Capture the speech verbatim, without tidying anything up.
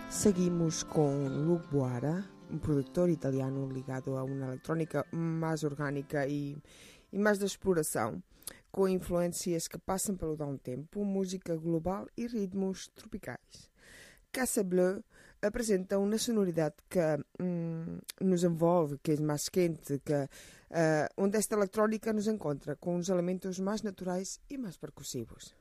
Seguimos con Luke Boara, un productor italiano ligado a una electrónica mais orgânica e, e mais da exploração, com influências que passam pelo down tempo, música global e ritmos tropicais. Casa Bleu apresenta uma sonoridade que hum, nos envolve, que é mais quente, que, uh, onde esta eletrónica nos encontra com os elementos mais naturais e mais percussivos.